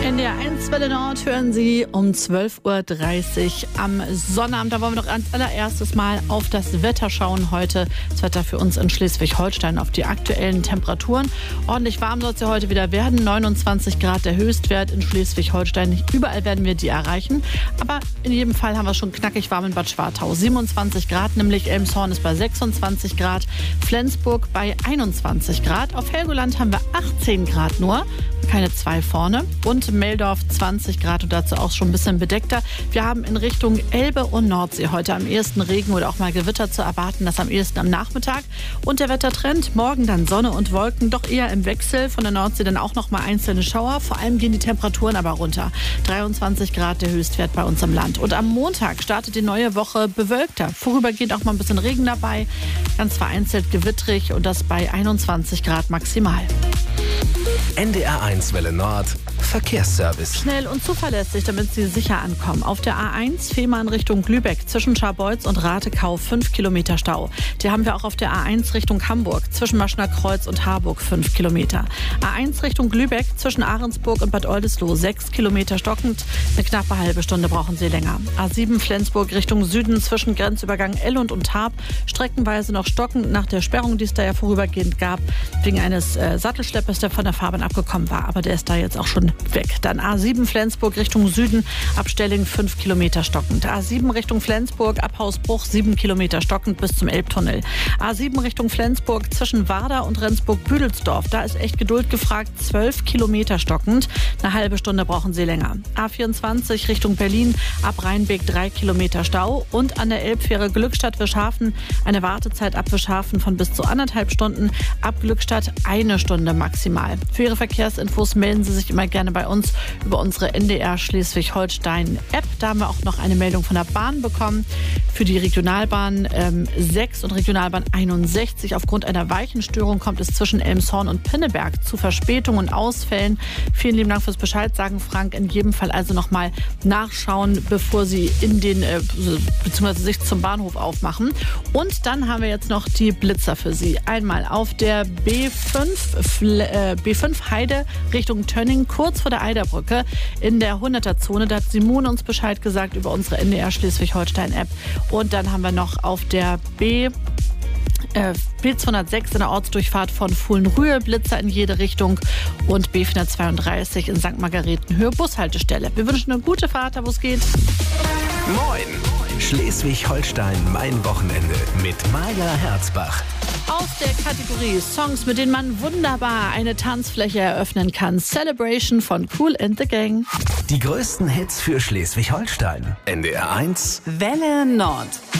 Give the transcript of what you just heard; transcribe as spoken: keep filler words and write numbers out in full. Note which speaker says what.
Speaker 1: In der eins Welle Nord hören Sie um zwölf Uhr dreißig am Sonnabend. Da wollen wir doch als allererstes mal auf das Wetter schauen heute. Das Wetter für uns in Schleswig-Holstein, auf die aktuellen Temperaturen. Ordentlich warm soll es ja heute wieder werden. neunundzwanzig Grad der Höchstwert in Schleswig-Holstein. Nicht überall werden wir die erreichen. Aber in jedem Fall haben wir schon knackig warm in Bad Schwartau. siebenundzwanzig Grad, nämlich Elmshorn ist bei sechsundzwanzig Grad. Flensburg bei einundzwanzig Grad. Auf Helgoland haben wir achtzehn Grad nur. Keine zwei vorne. Und Meldorf zwanzig Grad und dazu auch schon ein bisschen bedeckter. Wir haben in Richtung Elbe und Nordsee heute am ehesten Regen oder auch mal Gewitter zu erwarten. Das am ehesten am Nachmittag. Und der Wettertrend, morgen dann Sonne und Wolken, doch eher im Wechsel. Von der Nordsee dann auch noch mal einzelne Schauer. Vor allem gehen die Temperaturen aber runter. dreiundzwanzig Grad der Höchstwert bei uns im Land. Und am Montag startet die neue Woche bewölkter. Vorübergehend auch mal ein bisschen Regen dabei. Ganz vereinzelt gewittrig und das bei einundzwanzig Grad maximal.
Speaker 2: N D R eins Welle Nord Verkehrsservice.
Speaker 1: Schnell und zuverlässig, damit Sie sicher ankommen. Auf der A eins Fehmarn Richtung Lübeck zwischen Scharbeutz und Ratekau fünf Kilometer Stau. Die haben wir auch auf der A eins Richtung Hamburg zwischen Maschner Kreuz und Harburg fünf Kilometer. A eins Richtung Lübeck zwischen Ahrensburg und Bad Oldesloe sechs Kilometer stockend. Eine knappe halbe Stunde brauchen Sie länger. A sieben Flensburg Richtung Süden zwischen Grenzübergang Ellund und Tarp streckenweise noch stockend nach der Sperrung, die es da ja vorübergehend gab, wegen eines äh, Sattelschleppers, der von der Fahrbahn abgekommen war. Aber der ist da jetzt auch schon weg. Dann A sieben Flensburg Richtung Süden, ab Stelling fünf Kilometer stockend. A sieben Richtung Flensburg, ab Hausbruch sieben Kilometer stockend bis zum Elbtunnel. A sieben Richtung Flensburg zwischen Warda und Rendsburg-Büdelsdorf. Da ist echt Geduld gefragt, zwölf Kilometer stockend. Eine halbe Stunde brauchen Sie länger. A vierundzwanzig Richtung Berlin, ab Rheinbeck drei Kilometer Stau. Und an der Elbfähre Glückstadt-Wischhafen eine Wartezeit ab Wischhafen von bis zu anderthalb Stunden. Ab Glückstadt eine Stunde maximal. Für Ihre Verkehrsinfos melden Sie sich immer gerne bei uns über unsere N D R Schleswig-Holstein-App. Da haben wir auch noch eine Meldung von der Bahn bekommen für die Regionalbahn ähm, sechs und Regionalbahn einundsechzig. Aufgrund einer Weichenstörung kommt es zwischen Elmshorn und Pinneberg zu Verspätungen und Ausfällen. Vielen lieben Dank fürs Bescheid sagen, Frank. In jedem Fall also noch mal nachschauen, bevor Sie in den äh, beziehungsweise sich zum Bahnhof aufmachen. Und dann haben wir jetzt noch die Blitzer für Sie. Einmal auf der B fünf, äh, B fünf Heide Richtung Tönning, kurz vor der Eiderbrücke in der hunderter-Zone. Da hat Simone uns Bescheid gesagt über unsere N D R Schleswig-Holstein-App. Und dann haben wir noch auf der B... Äh, B zweihundertsechs in der Ortsdurchfahrt von Fuhlenrühe, Blitzer in jede Richtung und B vierhundertzweiunddreißig in Sankt Margaretenhöhe, Bushaltestelle. Wir wünschen eine gute Fahrt, da wo es geht.
Speaker 2: Moin! Schleswig-Holstein, mein Wochenende mit Maja Herzbach.
Speaker 1: Aus der Kategorie Songs, mit denen man wunderbar eine Tanzfläche eröffnen kann. Celebration von Kool and the Gang.
Speaker 2: Die größten Hits für Schleswig-Holstein. N D R eins
Speaker 3: Welle Nord.